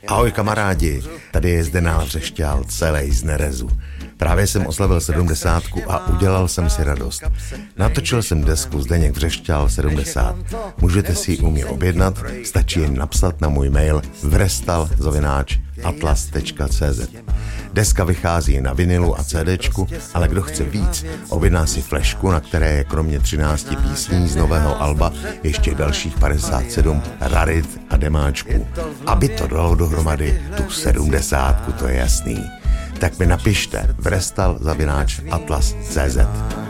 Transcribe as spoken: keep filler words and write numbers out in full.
Ahoj kamarádi, tady je Zdeněk Vřešťál, celej z nerezu. Právě jsem oslavil sedmdesátku a udělal jsem si radost. Natočil jsem desku Zdeněk Vřešťál sedmdesát. Můžete si ji u mě objednat, stačí jen napsat na můj mail vrestal zavináč atlas tečka cé zet. Deska vychází na vinilu a CDčku, ale kdo chce víc, objedná si flešku, na které je kromě třinácti písní z nového alba ještě dalších padesát sedm rarit a demáčků. Aby to dalo dohromady tu sedmdesátku, to je jasný. Tak mi napište vrestal zavináč atlas tečka cé zet.